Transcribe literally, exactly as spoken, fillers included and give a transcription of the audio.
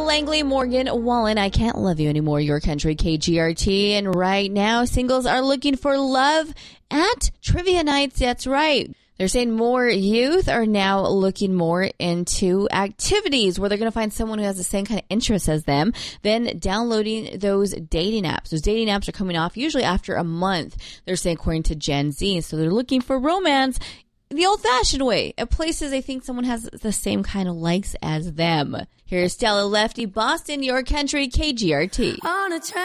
Langley, Morgan Wallen, I Can't Love You Anymore, Your Country, K G R T. And right now, singles are looking for love at trivia nights. That's right. They're saying more youth are now looking more into activities where they're going to find someone who has the same kind of interests as them, then downloading those dating apps. Those dating apps are coming off usually after a month, they're saying, according to Gen Z. So they're looking for romance the old-fashioned way, at places they think someone has the same kind of likes as them. Here's Stella Lefty, Boston, Your Country, K G R T. On a